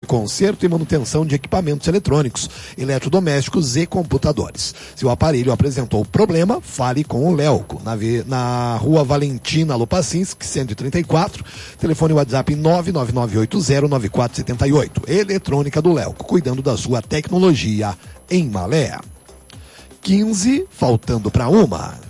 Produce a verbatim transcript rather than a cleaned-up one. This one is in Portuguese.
conserto e manutenção de equipamentos eletrônicos, eletrodomésticos e computadores. Se o aparelho apresentou problema, fale com o Lelco, na, na rua Valentina Lopacinski, cento e trinta e quatro, telefone WhatsApp nove nove nove oito zero nove quatro sete oito. Eletrônica do Lelco, cuidando da sua tecnologia em Malé. quinze, faltando para uma.